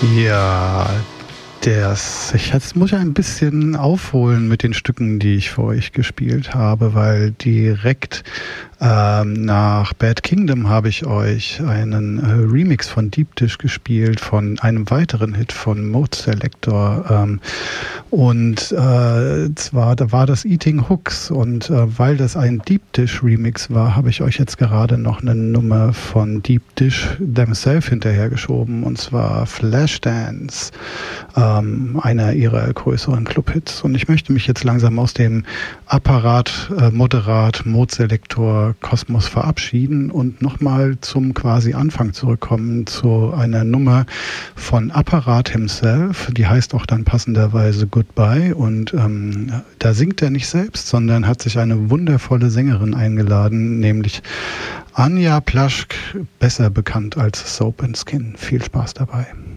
Ja, jetzt muss ich ein bisschen aufholen mit den Stücken, die ich für euch gespielt habe, weil direkt nach Bad Kingdom habe ich euch einen Remix von Deep Dish gespielt, von einem weiteren Hit von Mode Selector. Zwar da war das Eating Hooks und weil das ein Deep Dish Remix war, habe ich euch jetzt gerade noch eine Nummer von Deep Dish themselves hinterhergeschoben, und zwar Flashdance, einer ihrer größeren Clubhits. Und ich möchte mich jetzt langsam aus dem Apparat, Moderat, Mode Selector Kosmos verabschieden und nochmal zum quasi Anfang zurückkommen, zu einer Nummer von Apparat himself, die heißt auch dann passenderweise Goodbye, und da singt er nicht selbst, sondern hat sich eine wundervolle Sängerin eingeladen, nämlich Anja Plaschk, besser bekannt als Soap and Skin. Viel Spaß dabei.